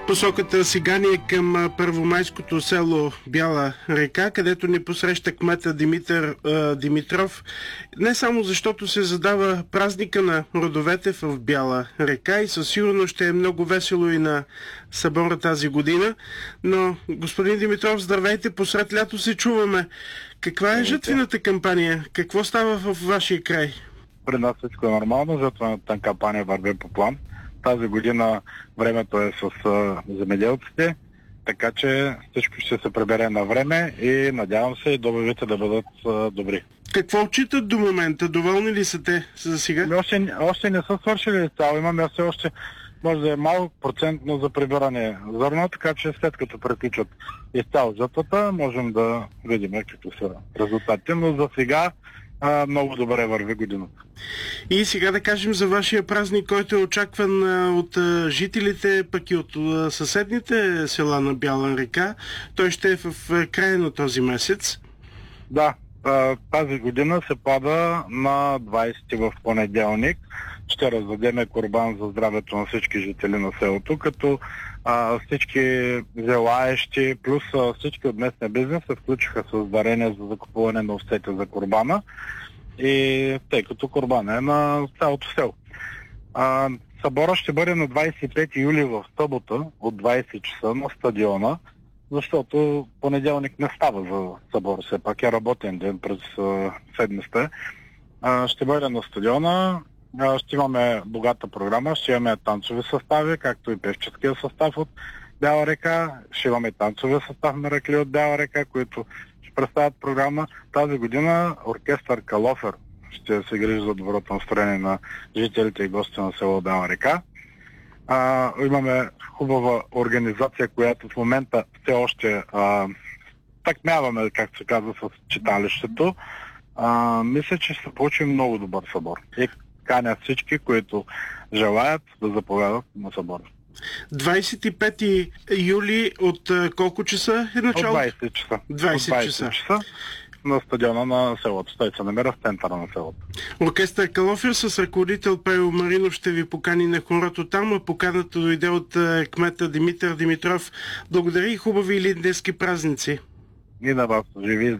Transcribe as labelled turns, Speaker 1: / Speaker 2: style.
Speaker 1: Посоката сега ни е към първомайското село Бяла река, където ни посреща кмета Димитър Димитров. Не само защото се задава празника на родовете в Бяла река и със сигурност ще е много весело и на събора тази година, но господин Димитров, здравейте, посред лято се чуваме. Каква е жътвената кампания? Какво става в вашия край?
Speaker 2: При нас всичко е нормално, жътвената кампания върви по план. Тази година времето е с земеделците, така че всичко ще се прибере на време и надявам се и добивите да бъдат добри.
Speaker 1: Какво отчитат до момента? Доволни ли са те за сега?
Speaker 2: Още не са свършили изцяло. Имаме все още, може да е малък процентно за прибиране зърно, така че след като приключат изцяло жътвата, можем да видим какви са резултатите, но за сега много добре върви годината.
Speaker 1: И сега да кажем за вашия празник, който е очакван от жителите, пък и от съседните села на Бяла река. Той ще е в края на този месец.
Speaker 2: Да, тази година се пада на 20 в понеделник. Ще раздадеме курбан за здравето на всички жители на селото, като всички желаещи, плюс всички от местния бизнес се включиха с дарения за закупуване на овцете за курбана. И тъй като курбана е на цялото село. Събора ще бъде на 25 юли в събота от 20 часа на стадиона, защото понеделник не става за събор, все пак е работен ден през седмицата. Ще бъде на стадиона, ще имаме богата програма, ще имаме танцови състави, както и певческия състав от Бяла река, ще имаме танцовия състав на Ракли от Бяла река, които ще представят програма. Тази година оркестър Калофер ще се грижи за доброто настроение на жителите и гости на село Бяла река. Имаме хубава организация, която в момента все още такмяваме, както се казва, с читалището. Мисля, че ще получим много добър събор. И каня всички, които желаят да заповядат на събора.
Speaker 1: 25 юли от колко часа е начало?
Speaker 2: От 20 часа.
Speaker 1: 20 часа
Speaker 2: на стадиона на селото. Той се намира в центъра на селото.
Speaker 1: Оркестър Калофер с ръководител Павел Маринов ще ви покани на хорото там, а поканата дойде от кмета Димитър Димитров. Благодаря и хубави илинденски празници.
Speaker 2: И на вас. Живи